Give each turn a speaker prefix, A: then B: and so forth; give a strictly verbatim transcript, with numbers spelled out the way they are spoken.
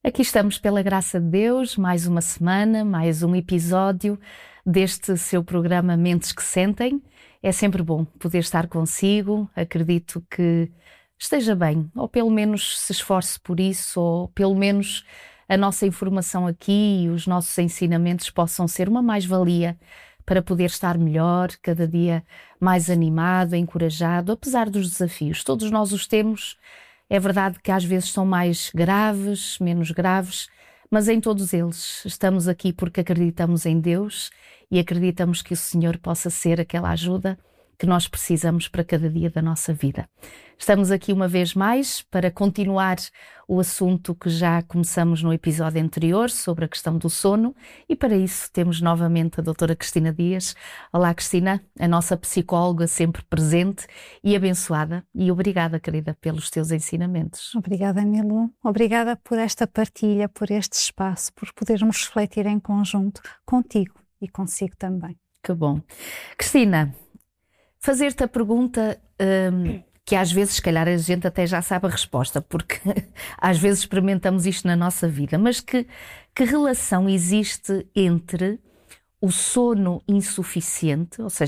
A: Aqui estamos pela graça de Deus, mais uma semana, mais um episódio deste seu programa Mentes que Sentem. É sempre bom poder estar consigo, acredito que esteja bem, ou pelo menos se esforce por isso, ou pelo menos a nossa informação aqui e os nossos ensinamentos possam ser uma mais-valia para poder estar melhor, cada dia mais animado, encorajado, apesar dos desafios. Todos nós os temos. É verdade que às vezes são mais graves, menos graves, mas em todos eles estamos aqui porque acreditamos em Deus e acreditamos que o Senhor possa ser aquela ajuda que nós precisamos para cada dia da nossa vida. Estamos aqui uma vez mais para continuar o assunto que já começamos no episódio anterior sobre a questão do sono e para isso temos novamente a doutora Cristina Dias. Olá Cristina, a nossa psicóloga sempre presente e abençoada, e obrigada querida pelos teus ensinamentos.
B: Obrigada Milu, obrigada por esta partilha, por este espaço, por podermos refletir em conjunto contigo e consigo também.
A: Que bom. Cristina, fazer-te a pergunta hum, que às vezes, se calhar, a gente até já sabe a resposta, porque às vezes experimentamos isto na nossa vida, mas que, que relação existe entre o sono insuficiente, ou seja,